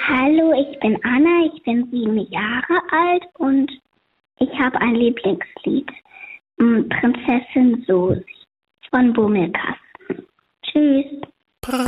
Hallo, ich bin Anna, ich bin 7 Jahre alt und ich habe ein Lieblingslied. Prinzessin Susi von Bummelkasten. Tschüss.